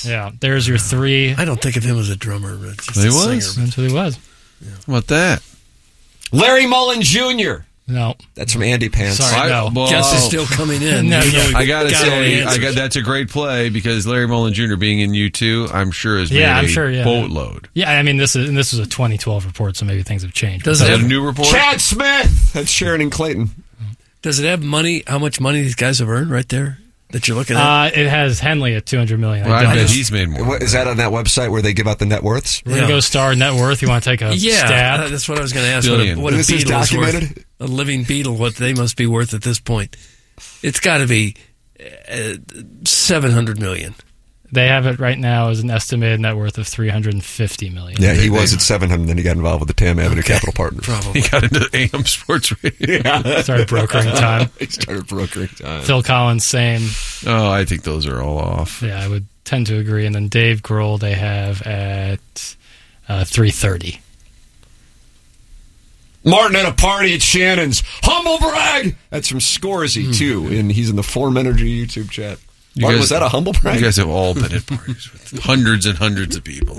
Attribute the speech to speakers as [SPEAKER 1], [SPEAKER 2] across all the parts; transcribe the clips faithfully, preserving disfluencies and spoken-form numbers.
[SPEAKER 1] Yes.
[SPEAKER 2] Yeah, there's your three.
[SPEAKER 3] I don't think of him as a drummer. But just
[SPEAKER 1] He
[SPEAKER 3] a
[SPEAKER 1] was.
[SPEAKER 3] singer.
[SPEAKER 2] That's what he was.
[SPEAKER 1] How about that?
[SPEAKER 4] Larry Mullen Junior
[SPEAKER 2] No.
[SPEAKER 4] That's from Andy Pants.
[SPEAKER 2] Sorry, no.
[SPEAKER 1] well,
[SPEAKER 3] Guess is still coming in.
[SPEAKER 2] No,
[SPEAKER 3] You know,
[SPEAKER 2] yeah.
[SPEAKER 3] we
[SPEAKER 1] I gotta
[SPEAKER 3] got all
[SPEAKER 1] say,
[SPEAKER 3] the
[SPEAKER 1] I got
[SPEAKER 3] answers.
[SPEAKER 1] that's a great play because Larry Mullen Junior being in U two, I'm sure has
[SPEAKER 2] Yeah,
[SPEAKER 1] made
[SPEAKER 2] I'm
[SPEAKER 1] a
[SPEAKER 2] sure, yeah.
[SPEAKER 1] boatload.
[SPEAKER 2] Yeah, I mean, this is and this was a twenty twelve report, so maybe things have changed.
[SPEAKER 3] Does
[SPEAKER 1] Is
[SPEAKER 3] it
[SPEAKER 1] that a
[SPEAKER 3] have,
[SPEAKER 1] new report?
[SPEAKER 4] Chad Smith. That's Sharon and Clayton.
[SPEAKER 3] does it have money? How much money these guys have earned right there that you're looking at?
[SPEAKER 2] Uh, it has Henley at two hundred million
[SPEAKER 1] Well, I
[SPEAKER 2] dollars.
[SPEAKER 1] bet he's made more.
[SPEAKER 4] What, is that on that website where they give out the net worths?
[SPEAKER 2] Ringo
[SPEAKER 3] Yeah.
[SPEAKER 2] Starr net worth. You want to take a
[SPEAKER 3] yeah,
[SPEAKER 2] stab?
[SPEAKER 3] uh, that's what I was going to ask. What a,
[SPEAKER 1] Billion.
[SPEAKER 3] what a
[SPEAKER 4] This is
[SPEAKER 3] Beatle is worth.
[SPEAKER 4] documented?
[SPEAKER 3] A living Beatle, what they must be worth at this point. It's got to be uh, seven hundred million.
[SPEAKER 2] They have it right now as an estimated net worth of three hundred fifty million.
[SPEAKER 4] Yeah, he was at seven hundred, then he got involved with the Tam Avenue Capital Partners.
[SPEAKER 3] Probably.
[SPEAKER 1] He got into A M Sports Radio.
[SPEAKER 2] Started brokering time.
[SPEAKER 4] He started brokering time.
[SPEAKER 2] Phil Collins, same.
[SPEAKER 1] Oh, I think those are all off.
[SPEAKER 2] Yeah, I would tend to agree. And then Dave Grohl, they have at uh, three thirty.
[SPEAKER 4] Martin at a party at Shannon's. Humble brag! That's from Scorsy, too, and he's in the Form Energy YouTube chat.
[SPEAKER 1] You
[SPEAKER 4] Martin,
[SPEAKER 1] guys-
[SPEAKER 4] was that a humble brag?
[SPEAKER 1] You guys have all been at parties with hundreds and hundreds of people.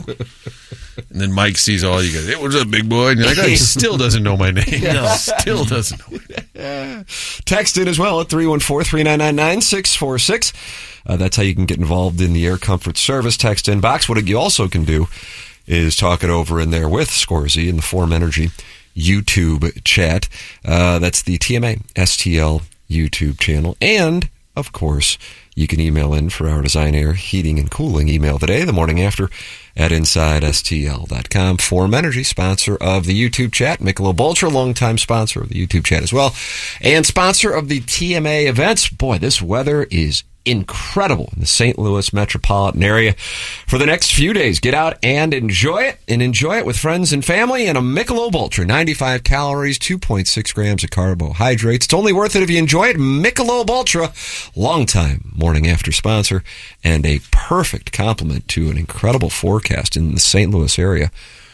[SPEAKER 1] And then Mike sees all you guys. Hey, what's up, big boy? And you're like, oh, he still doesn't know my name.
[SPEAKER 3] No.
[SPEAKER 1] Still doesn't know my name.
[SPEAKER 4] Text in as well at three one four, three nine nine, nine six four six. Uh, that's how you can get involved in the Air Comfort Service text inbox. What you also can do is talk it over in there with Scorsy in the Form Energy YouTube chat. Uh, that's the T M A S T L YouTube channel. And, of course, you can email in for our Design Air Heating and Cooling email today, the morning after, at inside S T L dot com. Form Energy, sponsor of the YouTube chat. Michelob Ultra, longtime sponsor of the YouTube chat as well. And sponsor of the T M A events. Boy, this weather is incredible in the Saint Louis metropolitan area. For the next few days, get out and enjoy it, and enjoy it with friends and family. And a Michelob Ultra, ninety-five calories, two point six grams of carbohydrates. It's only worth it if you enjoy it. Michelob Ultra, longtime morning after sponsor, and a perfect complement to an incredible forecast in the Saint Louis area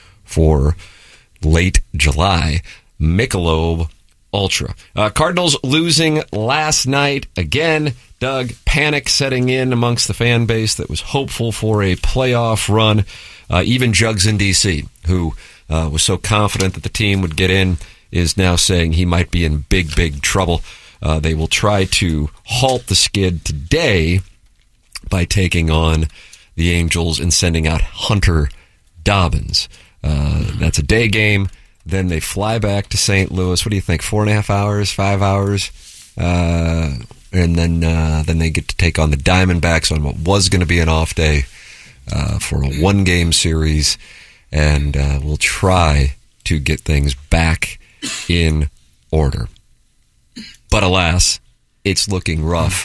[SPEAKER 4] for late July. Michelob Ultra. Uh, Cardinals losing last night again. Doug, panic setting in amongst the fan base that was hopeful for a playoff run. Uh, even Jugs in D C, who uh, was so confident that the team would get in, is now saying he might be in big, big trouble. Uh, they will try to halt the skid today by taking on the Angels and sending out Hunter Dobbins. Uh, that's a day game. Then they fly back to Saint Louis. What do you think? Four and a half hours, five hours, uh, and then uh, then they get to take on the Diamondbacks on what was going to be an off day uh, for a one-game series, and uh, we'll try to get things back in order. But alas, it's looking rough,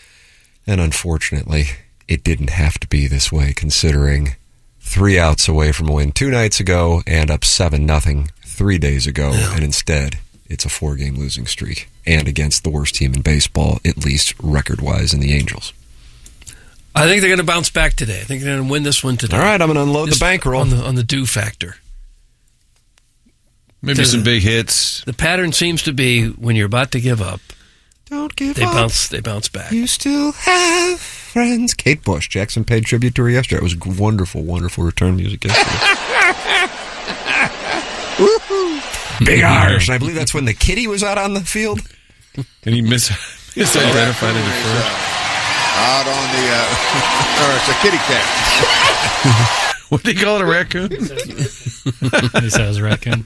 [SPEAKER 4] and unfortunately, it didn't have to be this way, considering three outs away from a win two nights ago and up seven nothing three days ago, yeah. And instead, it's a four-game losing streak, and against the worst team in baseball, at least record-wise, in the Angels.
[SPEAKER 3] I think they're going to bounce back today. I think they're going to win this one today.
[SPEAKER 4] All right, I'm going to unload
[SPEAKER 3] this,
[SPEAKER 4] the bankroll.
[SPEAKER 3] On the, on the do factor.
[SPEAKER 1] Maybe some big hits.
[SPEAKER 3] The pattern seems to be when you're about to give up,
[SPEAKER 4] don't give
[SPEAKER 3] they
[SPEAKER 4] up.
[SPEAKER 3] bounce. They bounce back.
[SPEAKER 4] You still have friends. Kate Bush. Jackson paid tribute to her yesterday. It was wonderful, wonderful return music yesterday. Big Irish. And I believe that's when the kitty was out on the field.
[SPEAKER 1] And he mis- misidentified it at first.
[SPEAKER 5] Out on the, uh, or it's a kitty cat.
[SPEAKER 1] What do you call it, a raccoon?
[SPEAKER 2] He says raccoon.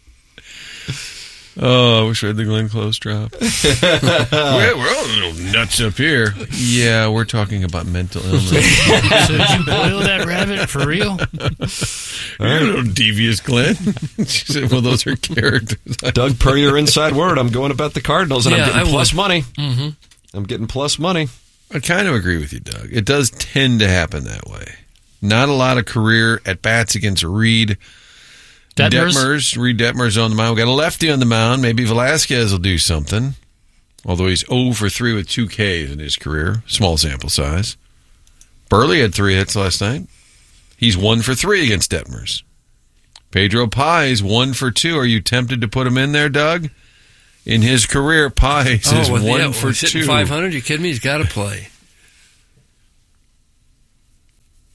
[SPEAKER 1] Oh, I wish I had the Glenn Close drop. we're, we're all a little nuts up here. Yeah, we're talking about mental illness.
[SPEAKER 2] So did you boil that rabbit for real?
[SPEAKER 1] You're a little devious, Glenn. She said, well, those are characters.
[SPEAKER 4] Doug, per your inside word, I'm going to bet the Cardinals, and
[SPEAKER 3] Yeah,
[SPEAKER 4] I'm getting
[SPEAKER 3] I
[SPEAKER 4] plus
[SPEAKER 3] would.
[SPEAKER 4] money.
[SPEAKER 3] Mm-hmm.
[SPEAKER 4] I'm getting plus money.
[SPEAKER 1] I kind of agree with you, Doug. It does tend to happen that way. Not a lot of career at-bats against Reed.
[SPEAKER 2] Detmers?
[SPEAKER 1] Detmers. Reed Detmers on the mound. We got a lefty on the mound. Maybe Velasquez will do something. Although he's oh for three with two Ks in his career. Small sample size. Burley had three hits last night. He's one for three against Detmers. Pedro Pais one for two. Are you tempted to put him in there, Doug? In his career, Pais
[SPEAKER 3] Oh,
[SPEAKER 1] is
[SPEAKER 3] well,
[SPEAKER 1] one
[SPEAKER 3] yeah,
[SPEAKER 1] for
[SPEAKER 3] he's hitting
[SPEAKER 1] two.
[SPEAKER 3] five hundred. You kidding me? He's got to play.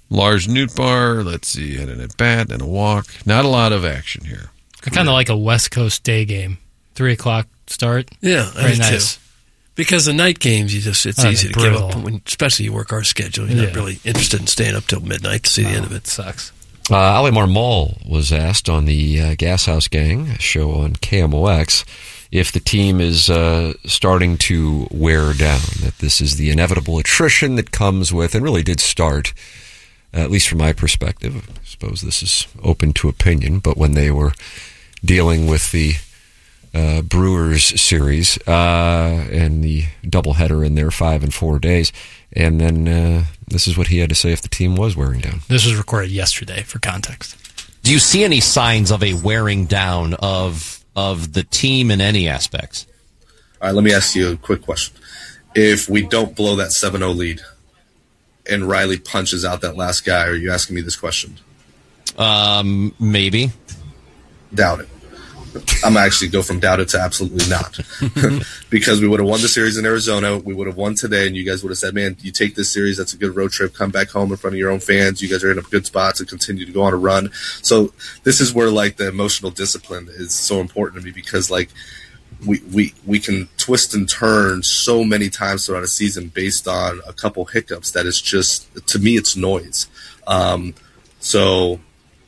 [SPEAKER 1] Lars Nootbaar, let's see, had an at-bat and a walk. Not a lot of action here.
[SPEAKER 2] I kind of like a West Coast day game. Three o'clock start.
[SPEAKER 3] Yeah, I
[SPEAKER 2] Very
[SPEAKER 3] do
[SPEAKER 2] nice.
[SPEAKER 3] too. Because the night games, you just it's
[SPEAKER 2] Oh,
[SPEAKER 3] easy to
[SPEAKER 2] they're
[SPEAKER 3] give up,
[SPEAKER 2] brutal.
[SPEAKER 3] when, especially you work our schedule. You're not
[SPEAKER 2] Yeah.
[SPEAKER 3] really interested in staying up till midnight to see the end of it.
[SPEAKER 2] It sucks.
[SPEAKER 4] Uh, Ali Marmol was asked on the uh, Gas House Gang show on K M O X if the team is uh, starting to wear down, that this is the inevitable attrition that comes with, and really did start, uh, at least from my perspective. I suppose this is open to opinion, but when they were dealing with the uh, Brewers series uh, and the doubleheader in their five and four days, and then uh, this is what he had to say if the team was wearing down.
[SPEAKER 2] This was recorded yesterday for context.
[SPEAKER 6] Do you see any signs of a wearing down of of the team in any aspects?
[SPEAKER 7] All right, let me ask you a quick question. If we don't blow that seven oh lead and Riley punches out that last guy, are you asking me this question?
[SPEAKER 6] Um, maybe.
[SPEAKER 7] Doubt it. I'm going to actually go from doubt it to absolutely not. Because we would have won the series in Arizona. We would have won today, and you guys would have said, man, you take this series, that's a good road trip, come back home in front of your own fans. You guys are in a good spot to continue to go on a run. So this is where, like, the emotional discipline is so important to me because, like, we, we, we can twist and turn so many times throughout a season based on a couple hiccups that is just, to me, it's noise. Um, so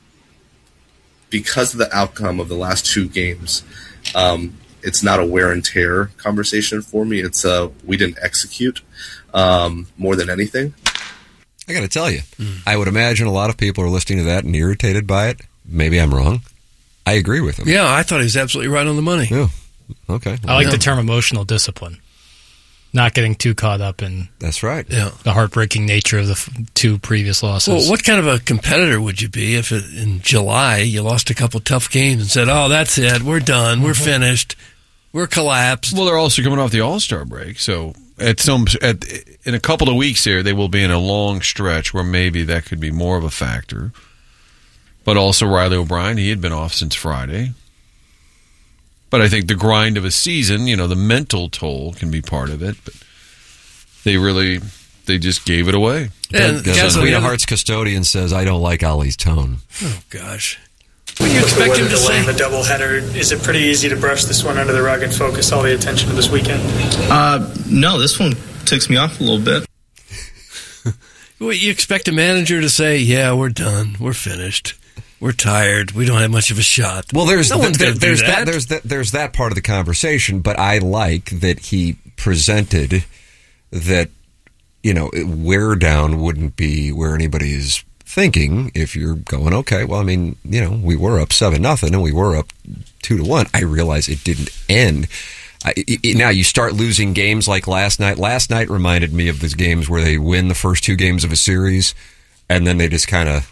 [SPEAKER 7] because of the outcome of the last two games, um, it's not a wear and tear conversation for me. It's a we didn't execute um, more than anything.
[SPEAKER 4] I got to tell you, mm. I would imagine a lot of people are listening to that and irritated by it. Maybe I'm wrong. I agree with him.
[SPEAKER 3] Yeah, I thought he was absolutely right on the money.
[SPEAKER 4] Yeah. Okay.
[SPEAKER 2] I like
[SPEAKER 3] yeah.
[SPEAKER 2] the term emotional discipline. Not getting too caught up in
[SPEAKER 4] That's right.
[SPEAKER 3] Yeah.
[SPEAKER 2] the heartbreaking nature of the f- two previous losses.
[SPEAKER 3] Well, what kind of a competitor would you be if it, in July you lost a couple tough games and said, oh, that's it, we're done, we're finished, we're collapsed?
[SPEAKER 1] Well, they're also coming off the All-Star break, so at some at in a couple of weeks here, they will be in a long stretch where maybe that could be more of a factor. But also Riley O'Brien, he had been off since Friday. But I think the grind of a season, you know, the mental toll can be part of it. But they really, they just gave it away.
[SPEAKER 3] And
[SPEAKER 4] Gasolina Hart's custodian says, I don't like Ollie's tone.
[SPEAKER 3] Oh, gosh. What do you expect him to say?
[SPEAKER 8] The doubleheader, is it pretty easy to brush this one under the rug and focus all the attention to this weekend?
[SPEAKER 9] Uh, no, this one ticks me off a little bit.
[SPEAKER 3] What, you expect a manager to say, yeah, we're done, we're finished, we're tired, we don't have much of a shot?
[SPEAKER 4] Well, there's
[SPEAKER 3] no
[SPEAKER 4] th-
[SPEAKER 3] one's
[SPEAKER 4] th-
[SPEAKER 3] gonna do
[SPEAKER 4] there's
[SPEAKER 3] that.
[SPEAKER 4] there's that there's that part of the conversation, but I like that he presented that, you know, wear down wouldn't be where anybody is thinking if you're going, okay, well, I mean, you know, we were up seven nothing and we were up two to one. I realize it didn't end. I, it, now you start losing games like last night. Last night reminded me of those games where they win the first two games of a series and then they just kind of,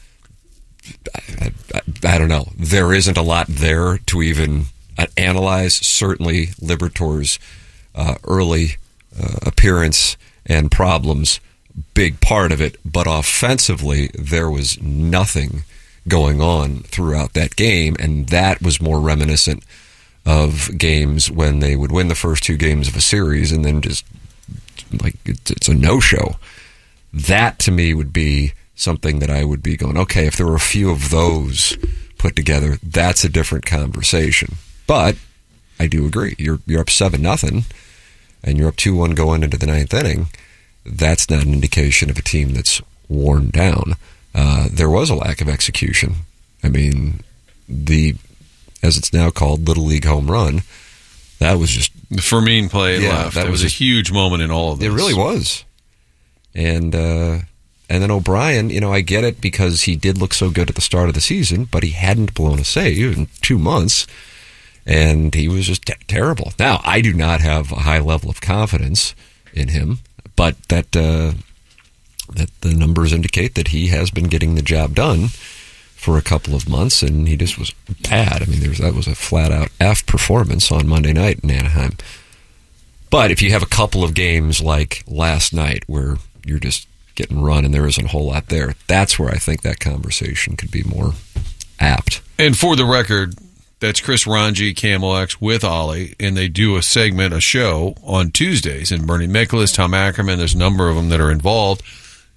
[SPEAKER 4] I, I, I don't know. There isn't a lot there to even uh, analyze. Certainly, Libertor's uh, early uh, appearance and problems, big part of it. But offensively, there was nothing going on throughout that game, and that was more reminiscent of games when they would win the first two games of a series and then just, like, it's, it's a no-show. That, to me, would be something that I would be going, okay, if there were a few of those put together, that's a different conversation. But I do agree. You're you're up seven nothing, and you're up two one going into the ninth inning. That's not an indication of a team that's worn down. Uh, there was a lack of execution. I mean, the as it's now called, Little League home run. That was just
[SPEAKER 1] the Fermin play
[SPEAKER 4] yeah,
[SPEAKER 1] left.
[SPEAKER 4] That
[SPEAKER 1] was,
[SPEAKER 4] was
[SPEAKER 1] a
[SPEAKER 4] just,
[SPEAKER 1] huge moment in all of this.
[SPEAKER 4] It really was. And uh, and then O'Brien, you know, I get it because he did look so good at the start of the season, but he hadn't blown a save in two months, and he was just t- terrible. Now, I do not have a high level of confidence in him, but that uh, that the numbers indicate that he has been getting the job done for a couple of months, and he just was bad. I mean, there's that was a flat-out F performance on Monday night in Anaheim. But if you have a couple of games like last night where you're just getting run and there isn't a whole lot there, that's where I think that conversation could be more apt.
[SPEAKER 1] And for the record, that's Chris Ranji, K M O X with Ollie, and they do a segment, a show on Tuesdays, and Bernie Miklasz, Tom Ackerman, there's a number of them that are involved.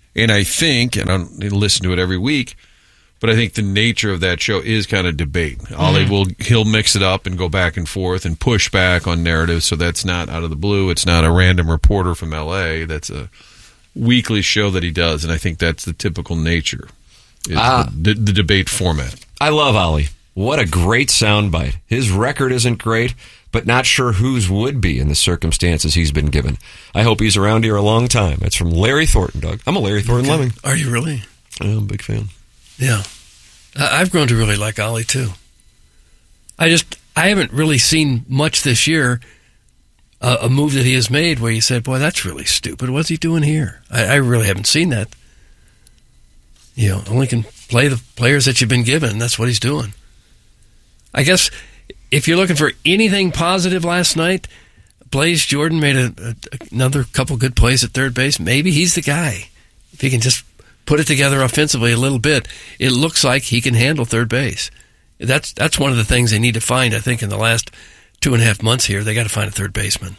[SPEAKER 1] And I think, and I don't listen to it every week, but I think the nature of that show is kind of debate. Mm-hmm. Ollie will he'll mix it up and go back and forth and push back on narratives. So that's not out of the blue. It's not a random reporter from L A. That's a weekly show that he does, and I think that's the typical nature. Is
[SPEAKER 4] ah,
[SPEAKER 1] the, the debate format.
[SPEAKER 4] I love Ollie. What a great soundbite. His record isn't great, but not sure whose would be in the circumstances he's been given. I hope he's around here a long time. It's from Larry Thornton, Doug. I'm a Larry Thornton
[SPEAKER 3] okay.
[SPEAKER 4] lemming.
[SPEAKER 3] Are you really?
[SPEAKER 4] I'm a big fan.
[SPEAKER 3] Yeah. I've grown to really like Ollie, too. I just, I haven't really seen much this year, uh, a move that he has made where you said, boy, that's really stupid. What's he doing here? I, I really haven't seen that. You know, only can play the players that you've been given. That's what he's doing. I guess if you're looking for anything positive last night, Blaze Jordan made a, a, another couple good plays at third base. Maybe he's the guy. If he can just put it together offensively a little bit, it looks like he can handle third base. That's that's one of the things they need to find, I think, in the last two and a half months here. They got to find a third baseman.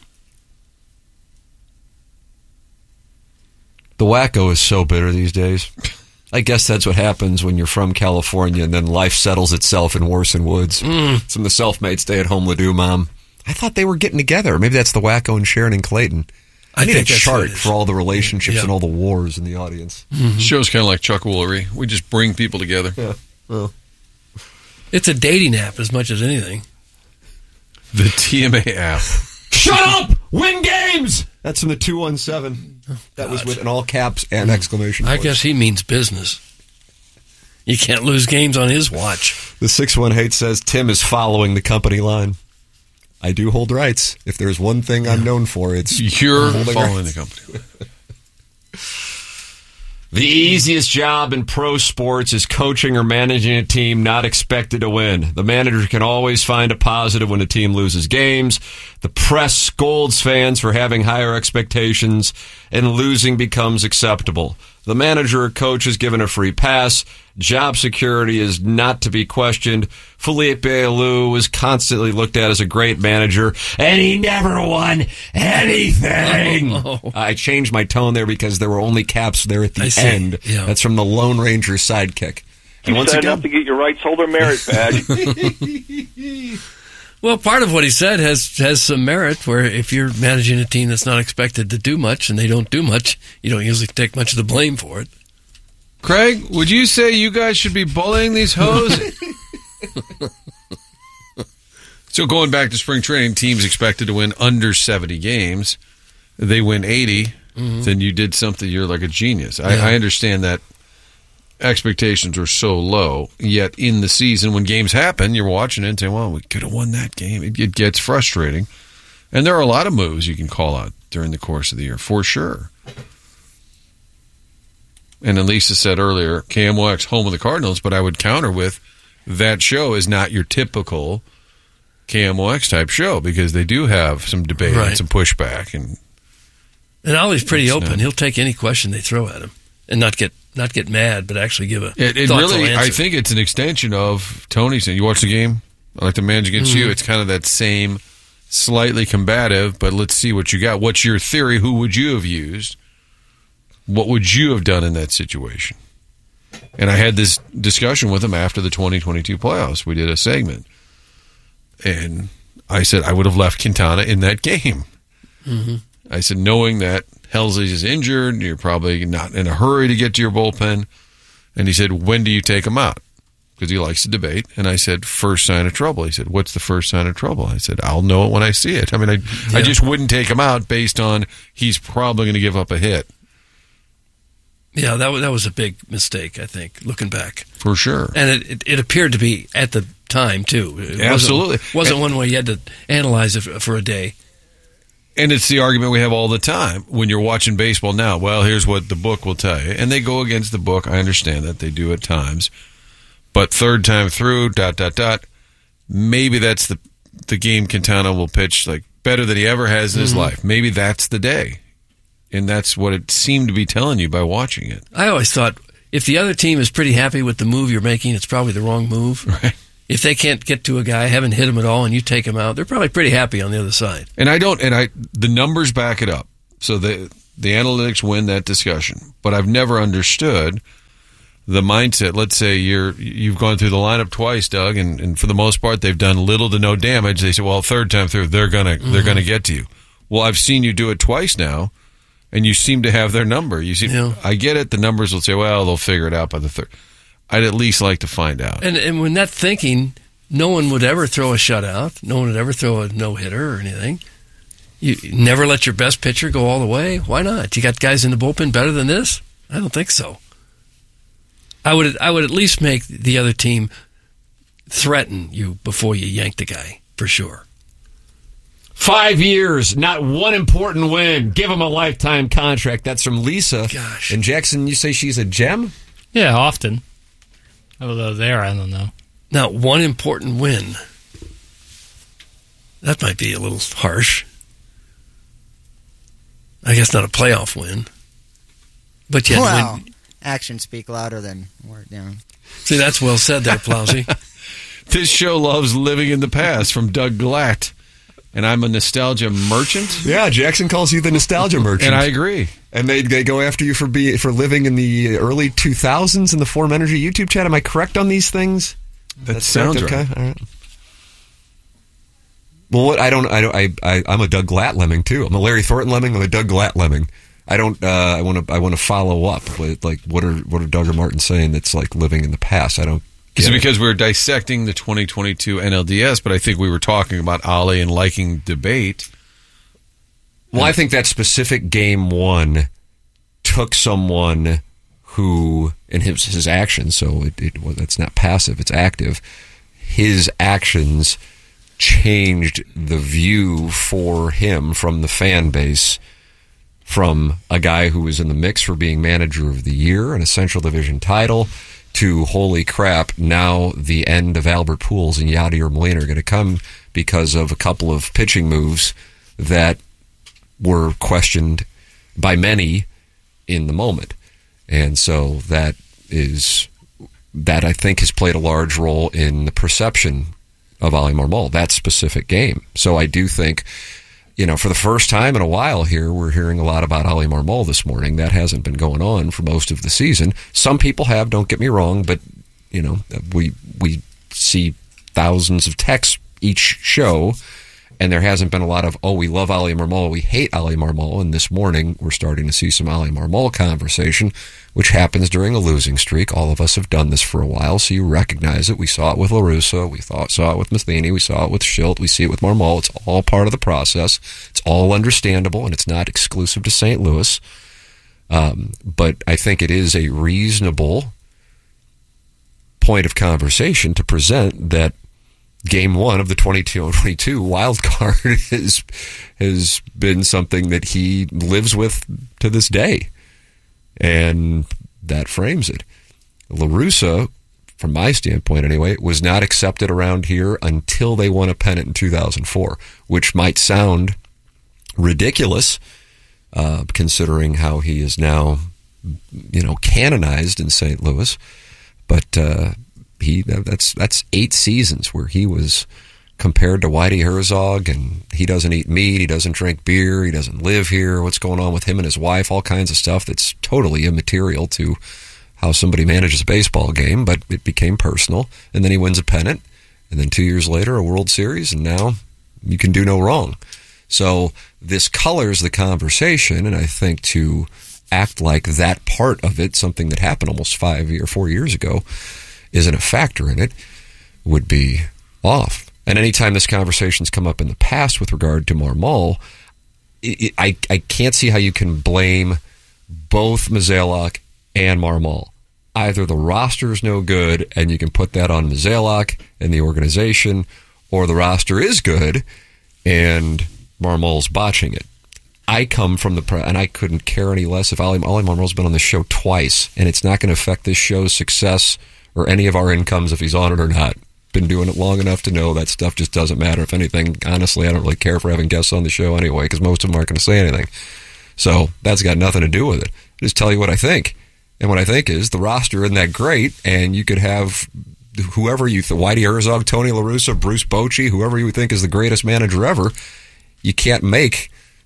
[SPEAKER 4] The wacko is so bitter these days. I guess that's what happens when you're from California and then life settles itself in Warson Woods.
[SPEAKER 3] Mm.
[SPEAKER 4] Some of the self-made stay-at-home Ladue mom. I thought they were getting together. Maybe that's the wacko and Sharon and Clayton. I, I need a chart for all the relationships yeah. and all the wars in the audience.
[SPEAKER 1] Mm-hmm. The show's kind of like Chuck Woolery. We just bring people together.
[SPEAKER 4] Yeah. Well,
[SPEAKER 3] it's a dating app as much as anything.
[SPEAKER 1] The T M A app.
[SPEAKER 4] Shut up! Win games! That's from the two one seven. Oh, that was with in all caps and exclamation
[SPEAKER 3] I
[SPEAKER 4] points.
[SPEAKER 3] guess he means business. You can't lose games on his watch.
[SPEAKER 4] The six one eight says Tim is following the company line. I do hold rights. If there's one thing I'm known for, it's
[SPEAKER 1] you're following rights. The company.
[SPEAKER 4] The easiest job in pro sports is coaching or managing a team not expected to win. The manager can always find a positive when a team loses games. The press scolds fans for having higher expectations, and losing becomes acceptable. The manager or coach is given a free pass. Job security is not to be questioned. Felipe Alou was constantly looked at as a great manager, and he never won anything. Oh, oh. I changed my tone there because there were only caps there at the end. Yeah. That's from the Lone Ranger sidekick.
[SPEAKER 10] And you said enough to get your rights holder merit badge.
[SPEAKER 3] Well, part of what he said has has some merit, where if you're managing a team that's not expected to do much and they don't do much, you don't usually take much of the blame for it.
[SPEAKER 1] Craig, would you say you guys should be bullying these hoes? So going back to spring training, teams expected to win under seventy games. They win eighty, mm-hmm. Then you did something, you're like a genius. I, yeah. I understand that expectations were so low, yet in the season when games happen, you're watching it and saying, well, we could have won that game. It, it gets frustrating. And there are a lot of moves you can call out during the course of the year, for sure. And Elisa said earlier, K M O X home of the Cardinals, but I would counter with that show is not your typical K M O X type show, because they do have some debate right. and some pushback. And
[SPEAKER 3] and Ollie's pretty open. Not, he'll take any question they throw at him and not get not get mad, but actually give a
[SPEAKER 1] it, it
[SPEAKER 3] thoughtful
[SPEAKER 1] really,
[SPEAKER 3] answer.
[SPEAKER 1] I think it's an extension of Tony's. You watch the game, I like to manage against mm-hmm. you. It's kind of that same slightly combative, but let's see what you got. What's your theory? Who would you have used? What would you have done in that situation? And I had this discussion with him after the twenty twenty-two playoffs. We did a segment. And I said I would have left Quintana in that game. Mm-hmm. I said, knowing that Helsley is injured, you're probably not in a hurry to get to your bullpen. And he said, when do you take him out? Because he likes to debate. And I said, first sign of trouble. He said, what's the first sign of trouble? I said, I'll know it when I see it. I mean, I, yeah. I just wouldn't take him out based on he's probably going to give up a hit.
[SPEAKER 3] Yeah, that was, that was a big mistake, I think, looking back.
[SPEAKER 1] For sure.
[SPEAKER 3] And it, it, it appeared to be at the time, too. It
[SPEAKER 1] Absolutely.
[SPEAKER 3] Wasn't, wasn't and, one way you had to analyze it for a day.
[SPEAKER 1] And it's the argument we have all the time when you're watching baseball now. Well, here's what the book will tell you. And they go against the book. I understand that. They do at times. But third time through, dot, dot, dot, maybe that's the, the game Quintana will pitch like better than he ever has in his mm-hmm. life. Maybe that's the day. And that's what it seemed to be telling you by watching it.
[SPEAKER 3] I always thought if the other team is pretty happy with the move you're making, it's probably the wrong move.
[SPEAKER 1] Right.
[SPEAKER 3] If they can't get to a guy, haven't hit him at all, and you take him out, they're probably pretty happy on the other side.
[SPEAKER 1] And I don't, and I, the numbers back it up. So the the analytics win that discussion. But I've never understood the mindset. Let's say you're you've gone through the lineup twice, Doug, and, and for the most part they've done little to no damage. They say, well, third time through, they're gonna mm-hmm. they're gonna get to you. Well, I've seen you do it twice now, and you seem to have their number. You see, yeah. I get it. The numbers will say, well, they'll figure it out by the third. I'd at least like to find out.
[SPEAKER 3] And and when that thinking, no one would ever throw a shutout. No one would ever throw a no hitter or anything. You never let your best pitcher go all the way. Why not? You got guys in the bullpen better than this? I don't think so. I would I would at least make the other team threaten you before you yank the guy, for sure.
[SPEAKER 4] Five years, not one important win. Give him a lifetime contract. That's from Lisa.
[SPEAKER 3] Gosh.
[SPEAKER 4] And Jackson, you say she's a gem?
[SPEAKER 2] Yeah, often. Although there, I don't know.
[SPEAKER 3] Not one important win. That might be a little harsh. I guess not a playoff win. But yeah,
[SPEAKER 11] wow.
[SPEAKER 3] win.
[SPEAKER 11] Actions speak louder than words. You know.
[SPEAKER 3] See, that's well said there, Plowsy.
[SPEAKER 1] This show loves living in the past, from Doug Glatt. And I'm a nostalgia merchant.
[SPEAKER 4] Yeah, Jackson calls you the nostalgia merchant.
[SPEAKER 1] And I agree.
[SPEAKER 4] And they they go after you for be, for living in the early two thousands in the Form Energy YouTube chat. Am I correct on these things?
[SPEAKER 1] That That's sounds
[SPEAKER 4] correct?
[SPEAKER 1] right.
[SPEAKER 4] Okay. All right. Well, what I don't, I don't, I, I, I'm a Doug Glatt lemming too. I'm a Larry Thornton lemming. I'm a Doug Glatt lemming. I don't. Uh, I want to. I want to follow up with like what are what are Doug or Martin saying that's like living in the past. I don't.
[SPEAKER 1] Is it because we were dissecting the twenty twenty-two N L D S, but I think we were talking about Ollie and liking debate.
[SPEAKER 4] Well, I think that specific game one took someone who, in his, his actions, so it, it well, that's not passive, it's active, his actions changed the view for him from the fan base, from a guy who was in the mix for being manager of the year and a Central Division title, to holy crap, now the end of Albert Pujols and Yadier Molina are going to come because of a couple of pitching moves that were questioned by many in the moment. And so that is, that I think has played a large role in the perception of Ollie Marmol, that specific game. So I do think, you know, for the first time in a while here, we're hearing a lot about Ollie Marmol this morning. That hasn't been going on for most of the season. Some people have, don't get me wrong, but, you know, we we see thousands of texts each show, and there hasn't been a lot of, oh, we love Ollie Marmol, we hate Ollie Marmol, and this morning we're starting to see some Ollie Marmol conversation, which happens during a losing streak. All of us have done this for a while, so you recognize it. We saw it with La Russa, we thought, saw it with Matheny, we saw it with Schilt, we see it with Marmol. It's all part of the process. It's all understandable, and it's not exclusive to Saint Louis. Um, but I think it is a reasonable point of conversation to present that Game one of the twenty-two twenty-two wild card has, has been something that he lives with to this day. And that frames it. La Russa, from my standpoint anyway, was not accepted around here until they won a pennant in two thousand four, which might sound ridiculous, uh, considering how he is now, you know, canonized in Saint Louis. But uh, he that's that's eight seasons where he was compared to Whitey Herzog, and he doesn't eat meat, he doesn't drink beer, he doesn't live here, what's going on with him and his wife, all kinds of stuff that's totally immaterial to how somebody manages a baseball game, but it became personal. And then he wins a pennant, and then two years later a World Series, and now you can do no wrong. So this colors the conversation, and I think to act like that part of it, something that happened almost five or four years ago, isn't a factor in it, would be off. And anytime this conversation's come up in the past with regard to Marmol, it, it, I, I can't see how you can blame both Mozeliak and Marmol. Either the roster's no good, and you can put that on Mozeliak and the organization, or the roster is good, and Marmol's botching it. I come from the, and I couldn't care any less if Ollie, Ollie Marmol's been on the show twice, and it's not going to affect this show's success or any of our incomes if he's on it or not. Been doing it long enough to know that stuff just doesn't matter. If anything, honestly, I don't really care for having guests on the show anyway, because most of them aren't going to say anything. So that's got nothing to do with it. I just tell you what I think. And what I think is the roster isn't that great, and you could have whoever you think, Whitey Herzog, Tony La Russa, Bruce Bochy, whoever you think is the greatest manager ever. You can't make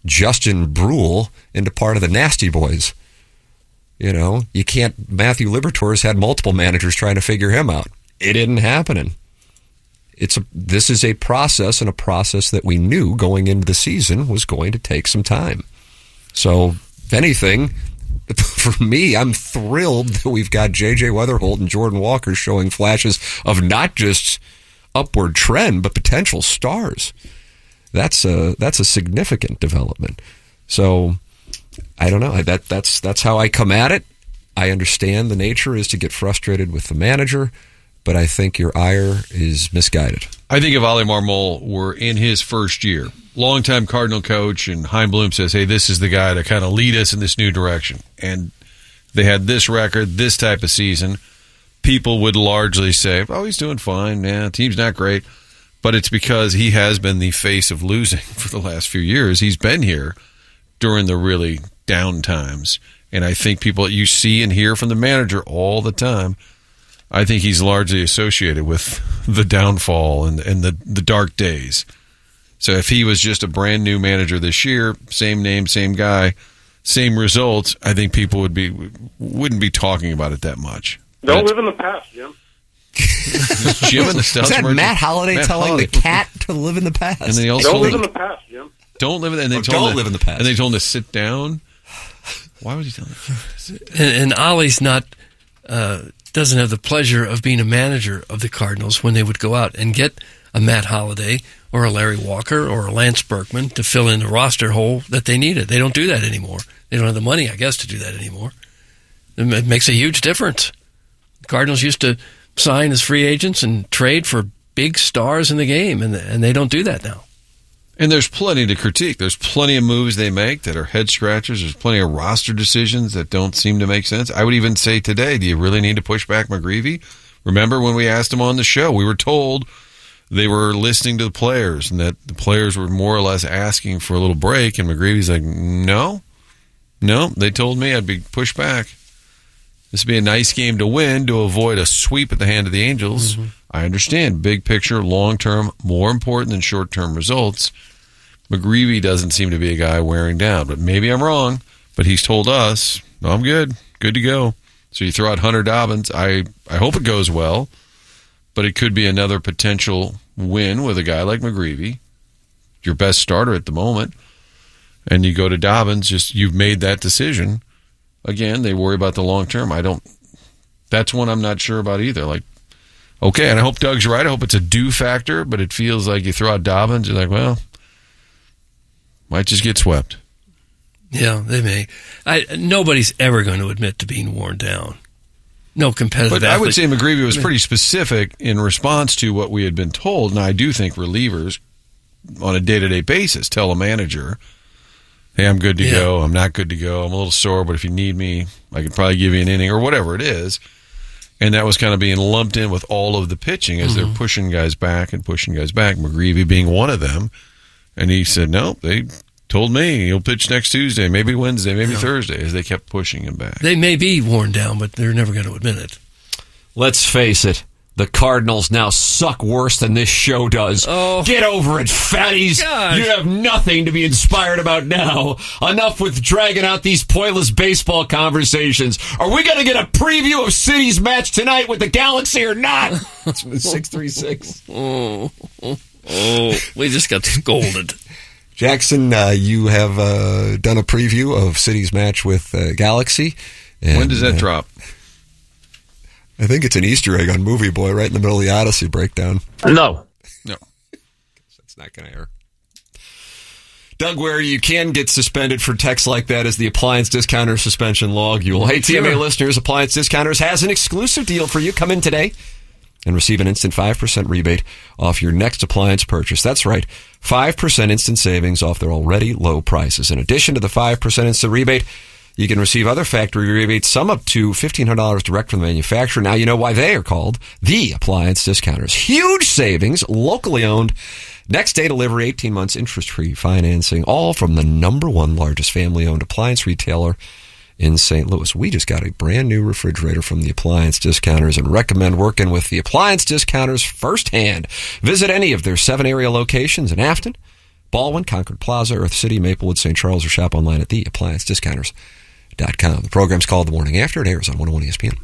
[SPEAKER 4] Justin Brule into part of the Nasty Boys. You know, you can't. Matthew Liberatore's had multiple managers trying to figure him out. It isn't happening. It's a, this is a process, and a process that we knew going into the season was going to take some time. So, if anything, for me, I'm thrilled that we've got J J Weatherholt and Jordan Walker showing flashes of not just upward trend, but potential stars. That's a that's a significant development. So, I don't know. That that's that's how I come at it. I understand the nature is to get frustrated with the manager, but I think your ire is misguided.
[SPEAKER 1] I think if Ollie Marmol were in his first year, longtime Cardinal coach, and Chaim Bloom says, hey, this is the guy to kind of lead us in this new direction, and they had this record, this type of season, people would largely say, oh, he's doing fine. Yeah, team's not great. But it's because he has been the face of losing for the last few years. He's been here during the really down times. And I think people you see and hear from the manager all the time, I think he's largely associated with the downfall and, and the, the dark days. So if he was just a brand new manager this year, same name, same guy, same results, I think people would be wouldn't be talking about it that much.
[SPEAKER 10] Don't live in the past, Jim.
[SPEAKER 1] Jim and the Stouts.
[SPEAKER 4] Is that
[SPEAKER 1] merger?
[SPEAKER 4] Matt Holliday
[SPEAKER 1] Matt
[SPEAKER 4] telling
[SPEAKER 1] Holliday.
[SPEAKER 4] the cat to live in the past?
[SPEAKER 1] And then he also
[SPEAKER 10] Don't
[SPEAKER 1] told
[SPEAKER 10] live
[SPEAKER 1] him,
[SPEAKER 10] in the past, Jim.
[SPEAKER 1] Don't live in and they
[SPEAKER 4] Or
[SPEAKER 1] told
[SPEAKER 4] don't
[SPEAKER 1] him,
[SPEAKER 4] live in the past.
[SPEAKER 1] And they told him to sit down. Why was he telling him to sit down?
[SPEAKER 3] And, and Ollie's not uh, doesn't have the pleasure of being a manager of the Cardinals when they would go out and get a Matt Holliday or a Larry Walker or a Lance Berkman to fill in the roster hole that they needed. They don't do that anymore. They don't have the money, I guess, to do that anymore. It makes a huge difference. The Cardinals used to sign as free agents and trade for big stars in the game, and and they don't do that now.
[SPEAKER 1] And there's plenty to critique. There's plenty of moves they make that are head scratchers. There's plenty of roster decisions that don't seem to make sense. I would even say today, do you really need to push back McGreevy? Remember when we asked him on the show, we were told they were listening to the players and that the players were more or less asking for a little break, and McGreevy's like, no, no, they told me I'd be pushed back. This would be a nice game to win to avoid a sweep at the hand of the Angels. Mm-hmm. I understand. Big picture, long-term, more important than short-term results. McGreevy doesn't seem to be a guy wearing down, but maybe I'm wrong. But he's told us, no, I'm good, good to go. So you throw out Hunter Dobbins. I, I hope it goes well, but it could be another potential win with a guy like McGreevy, your best starter at the moment, and you go to Dobbins, just you've made that decision. Again, they worry about the long term. I don't. That's one I'm not sure about either. Like, okay, and I hope Doug's right. I hope it's a do factor, but it feels like you throw out Dobbins, you're like, well, might just get swept.
[SPEAKER 3] Yeah, they may. I, nobody's ever going to admit to being worn down. No competitive
[SPEAKER 1] But
[SPEAKER 3] athlete.
[SPEAKER 1] I would say McGreevy was pretty specific in response to what we had been told, and I do think relievers on a day-to-day basis tell a manager, hey, I'm good to
[SPEAKER 3] Yeah.
[SPEAKER 1] go, I'm not good to go, I'm a little sore, but if you need me, I could probably give you an inning or whatever it is. And that was kind of being lumped in with all of the pitching as
[SPEAKER 3] Mm-hmm.
[SPEAKER 1] they're pushing guys back and pushing guys back, McGreevy being one of them. And he said, no, they told me he'll pitch next Tuesday, maybe Wednesday, maybe
[SPEAKER 3] Yeah.
[SPEAKER 1] Thursday, as they kept pushing him back.
[SPEAKER 3] They may be worn down, but they're never going to admit it.
[SPEAKER 4] Let's face it. The Cardinals now suck worse than this show does.
[SPEAKER 3] Oh.
[SPEAKER 4] Get over it, fatties.
[SPEAKER 3] Gosh.
[SPEAKER 4] You have nothing to be inspired about now. Enough with dragging out these pointless baseball conversations. Are we going to get a preview of City's match tonight with the Galaxy or not? six three six.
[SPEAKER 3] Oh, oh, oh, we just got scolded.
[SPEAKER 4] Jackson, uh, you have uh, done a preview of City's match with uh, Galaxy. And,
[SPEAKER 1] When does that
[SPEAKER 4] uh,
[SPEAKER 1] drop?
[SPEAKER 4] I think it's an Easter egg on Movie Boy right in the middle of the Odyssey breakdown.
[SPEAKER 10] No.
[SPEAKER 1] No.
[SPEAKER 4] That's not going to air. Doug, where you can get suspended for texts like that is the Appliance Discounter suspension logule. Hey, T M A
[SPEAKER 3] Sure.
[SPEAKER 4] listeners, Appliance Discounters has an exclusive deal for you. Come in today and receive an instant five percent rebate off your next appliance purchase. That's right, five percent instant savings off their already low prices. In addition to the five percent instant rebate, you can receive other factory rebates, some up to fifteen hundred dollars direct from the manufacturer. Now you know why they are called the Appliance Discounters. Huge savings, locally owned, next day delivery, eighteen months interest-free financing, all from the number one largest family-owned appliance retailer in Saint Louis. We just got a brand new refrigerator from the Appliance Discounters and recommend working with the Appliance Discounters firsthand. Visit any of their seven area locations in Afton, Baldwin, Concord Plaza, Earth City, Maplewood, Saint Charles, or shop online at the appliance discounters dot com. The program's called The Morning After. It airs on one oh one E S P N.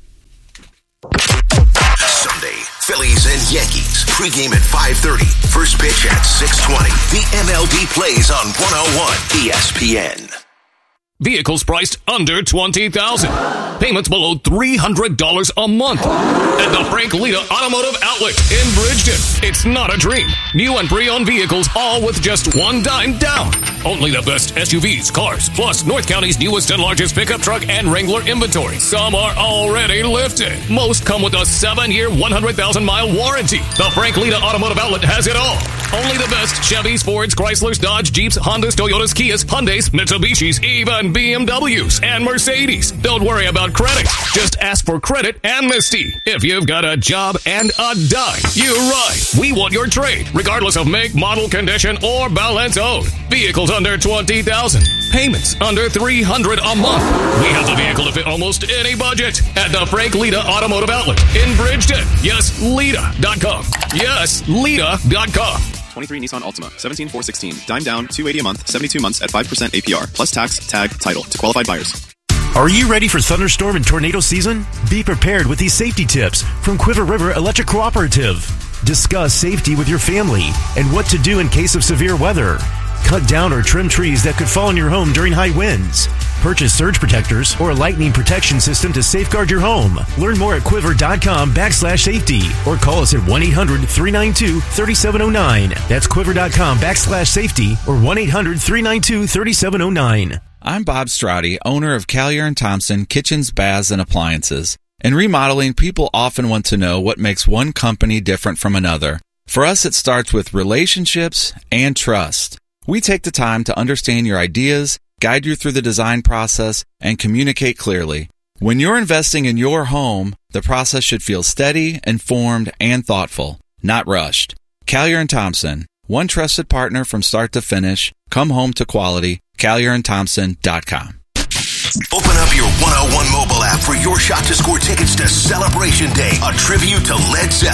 [SPEAKER 12] Sunday, Phillies and Yankees. Pregame at five thirty. First pitch at six twenty. The M L B plays on one oh one E S P N.
[SPEAKER 13] Vehicles priced under twenty thousand dollars. Payments below three hundred dollars a month. At the Frank Lita Automotive Outlet in Bridgeton. It's not a dream. New and pre-owned vehicles, all with just one dime down. Only the best S U Vs, cars, plus North County's newest and largest pickup truck and Wrangler inventory. Some are already lifted. Most come with a seven-year, one hundred thousand mile warranty. The Frank Lita Automotive Outlet has it all. Only the best Chevys, Fords, Chryslers, Dodge, Jeeps, Hondas, Toyotas, Kias, Hyundais, Mitsubishis, even B M Ws and Mercedes. Don't worry about credit. Just ask for credit amnesty. If you've got a job and a dime, you're right. We want your trade, regardless of make, model, condition, or balance owed. Vehicles under twenty thousand dollars. Payments under three hundred dollars a month. We have the vehicle to fit almost any budget at the Frank Lita Automotive Outlet in Bridgeton. Yes, Lita dot com. Yes, Lita dot com.
[SPEAKER 14] twenty-three Nissan Altima, seventeen four sixteen, dime down, two hundred eighty a month, seventy-two months at five percent A P R, plus tax, tag, title to qualified buyers.
[SPEAKER 15] Are you ready for thunderstorm and tornado season? Be prepared with these safety tips from Quiver River Electric Cooperative. Discuss safety with your family and what to do in case of severe weather. Cut down or trim trees that could fall on your home during high winds. Purchase surge protectors or a lightning protection system to safeguard your home. Learn more at quiver.com backslash safety or call us at one eight hundred three nine two three seven zero nine. That's quiver.com backslash safety or one eight hundred three nine two three seven zero nine.
[SPEAKER 16] I'm Bob Straudy, owner of Callier and Thompson Kitchens, Baths, and Appliances. In remodeling, people often want to know what makes one company different from another. For us, it starts with relationships and trust. We take the time to understand your ideas, guide you through the design process, and communicate clearly. When you're investing in your home, the process should feel steady, informed, and thoughtful, not rushed. Callier and Thompson, one trusted partner from start to finish. Come home to quality. Callier and Thompson dot com.
[SPEAKER 12] Open up your one oh one mobile app for your shot to score tickets to Celebration Day, a tribute to Led Zeppelin.